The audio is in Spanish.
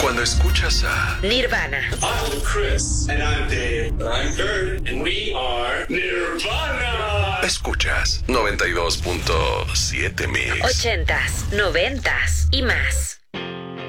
Cuando escuchas a Nirvana. I'm Chris. And I'm Dave. And I'm Kurt. And we are Nirvana. escuchas 92.7 Mix. 80s, 90s y más.